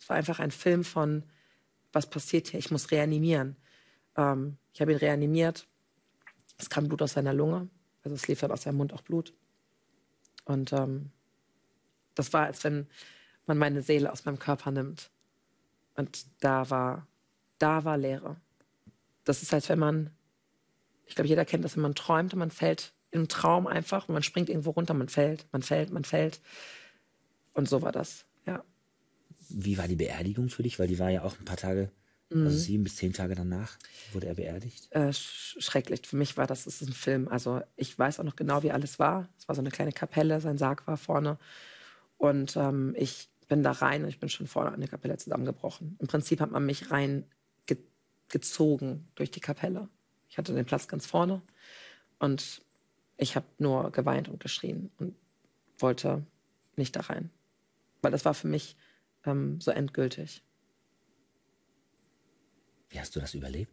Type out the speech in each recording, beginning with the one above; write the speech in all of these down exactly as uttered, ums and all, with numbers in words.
Es war einfach ein Film von, was passiert hier? Ich muss reanimieren. Ähm, ich habe ihn reanimiert. Es kam Blut aus seiner Lunge. Also es lief dann aus seinem Mund auch Blut. Und ähm, das war, als wenn man meine Seele aus meinem Körper nimmt. Und da war, da war Leere. Das ist, als wenn man, ich glaube, jeder kennt das, wenn man träumt und man fällt im Traum einfach und man springt irgendwo runter, man fällt, man fällt, man fällt. Und so war das, ja. Wie war die Beerdigung für dich? Weil die war ja auch ein paar Tage, mhm. also sieben bis zehn Tage danach wurde er beerdigt. Äh, sch schrecklich. Für mich war das, das ist ein Film. Also ich weiß auch noch genau, wie alles war. Es war so eine kleine Kapelle, sein Sarg war vorne. Und ähm, ich bin da rein und ich bin schon vorne an der Kapelle zusammengebrochen. Im Prinzip hat man mich rein ge gezogen durch die Kapelle. Ich hatte den Platz ganz vorne und ich habe nur geweint und geschrien und wollte nicht da rein. Weil das war für mich ähm, so endgültig. Wie hast du das überlebt?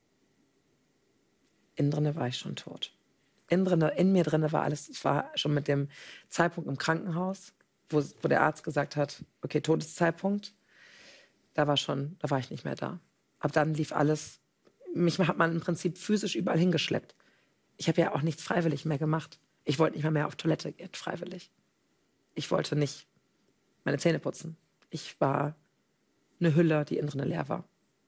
Innen drinne war ich schon tot. Innen drinne, in mir drinne war alles, es war schon mit dem Zeitpunkt im Krankenhaus, wo, wo der Arzt gesagt hat, okay, Todeszeitpunkt, da war schon, da war ich nicht mehr da. Ab dann lief alles, mich hat man im Prinzip physisch überall hingeschleppt. Ich habe ja auch nichts freiwillig mehr gemacht. Ich wollte nicht mal mehr auf Toilette gehen, freiwillig. Ich wollte nicht meine Zähne putzen. Ich war eine Hülle, die innen drin leer war.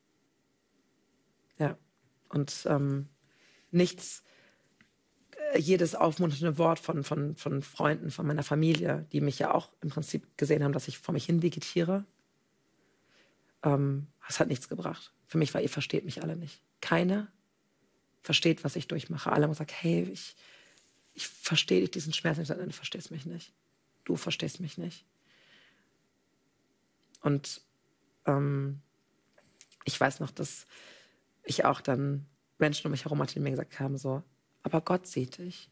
Ja, und ähm, nichts, äh, jedes aufmunternde Wort von, von, von Freunden, von meiner Familie, die mich ja auch im Prinzip gesehen haben, dass ich vor mich hin vegetiere, ähm, das hat nichts gebracht. Für mich war, ihr versteht mich alle nicht. Keiner versteht, was ich durchmache. Alle haben gesagt, hey, ich, ich verstehe dich, diesen Schmerz. Ich sage, nein, du verstehst mich nicht. Du verstehst mich nicht. Und ähm, ich weiß noch, dass ich auch dann Menschen um mich herum hatte, die mir gesagt haben, so, aber Gott sieht dich.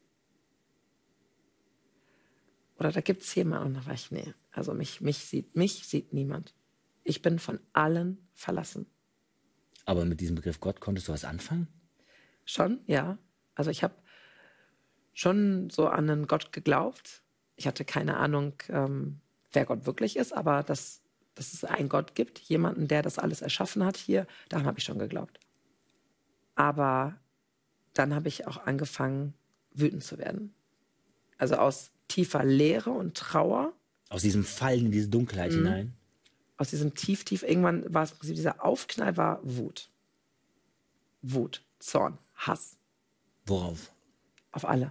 Oder da gibt es jemanden. Und da war ich, nee, also mich, mich, sieht, mich sieht niemand. Ich bin von allen verlassen. Aber mit diesem Begriff Gott konntest du was anfangen? Schon, ja. Also ich habe schon so an einen Gott geglaubt. Ich hatte keine Ahnung, ähm, wer Gott wirklich ist, aber dass, dass es einen Gott gibt, jemanden, der das alles erschaffen hat hier, daran habe ich schon geglaubt. Aber dann habe ich auch angefangen, wütend zu werden. Also aus tiefer Leere und Trauer. Aus diesem Fallen in diese Dunkelheit mhm. hinein? Aus diesem tief, tief, irgendwann war es, dieser Aufknall war Wut. Wut, Zorn, Hass. Worauf? Auf alle.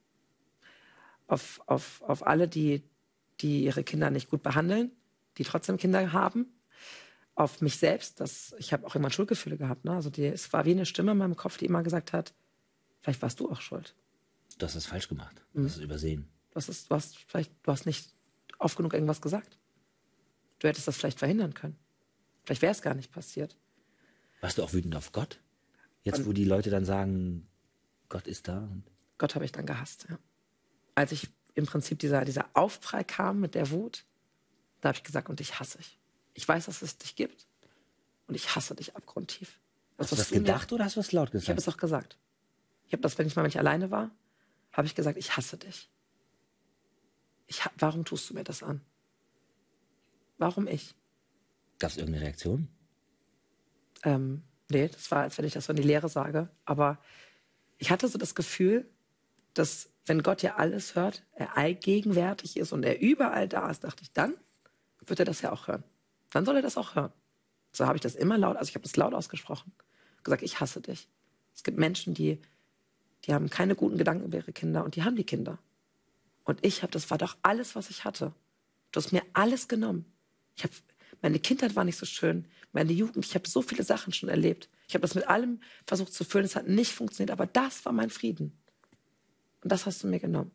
Auf, auf, auf alle, die, die ihre Kinder nicht gut behandeln, die trotzdem Kinder haben. Auf mich selbst, das, ich habe auch immer Schuldgefühle gehabt. Ne? Also die, es war wie eine Stimme in meinem Kopf, die immer gesagt hat, vielleicht warst du auch schuld. Du hast es falsch gemacht. Du hast es übersehen. Du hast, es, du, hast vielleicht, du hast nicht oft genug irgendwas gesagt. Du hättest das vielleicht verhindern können. Vielleicht wäre es gar nicht passiert. Warst du auch wütend auf Gott? Jetzt, und wo die Leute dann sagen, Gott ist da? Und Gott habe ich dann gehasst, ja. Als ich im Prinzip dieser, dieser Aufprall kam mit der Wut, da habe ich gesagt, und ich hasse dich. Ich weiß, dass es dich gibt und ich hasse dich abgrundtief. Hast du das gedacht oder hast du das laut gesagt? Ich habe es auch gesagt. Ich habe das, wenn ich mal, wenn ich alleine war, habe ich gesagt, ich hasse dich. Ich, warum tust du mir das an? Warum ich? Gab es irgendeine Reaktion? Ähm, nee, das war, als wenn ich das so in die Leere sage. Aber ich hatte so das Gefühl, dass, wenn Gott ja alles hört, er allgegenwärtig ist und er überall da ist, dachte ich, dann wird er das ja auch hören. Dann soll er das auch hören. So habe ich das immer laut, also ich habe das laut ausgesprochen. Gesagt, ich hasse dich. Es gibt Menschen, die, die haben keine guten Gedanken über ihre Kinder und die haben die Kinder. Und ich habe, das war doch alles, was ich hatte. Du hast mir alles genommen. Ich habe, meine Kindheit war nicht so schön, meine Jugend, ich habe so viele Sachen schon erlebt. Ich habe das mit allem versucht zu füllen, es hat nicht funktioniert, aber das war mein Frieden. Und das hast du mir genommen.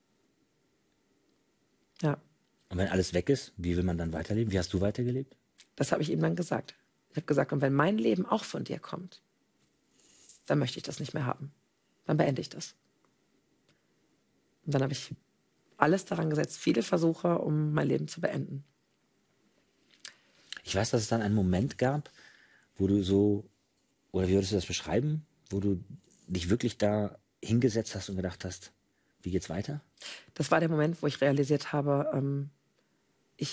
Ja. Und wenn alles weg ist, wie will man dann weiterleben? Wie hast du weitergelebt? Das habe ich ihm dann gesagt. Ich habe gesagt, und wenn mein Leben auch von dir kommt, dann möchte ich das nicht mehr haben. Dann beende ich das. Und dann habe ich alles daran gesetzt, viele Versuche, um mein Leben zu beenden. Ich weiß, dass es dann einen Moment gab, wo du so, oder wie würdest du das beschreiben, wo du dich wirklich da hingesetzt hast und gedacht hast, wie geht's weiter? Das war der Moment, wo ich realisiert habe, ähm,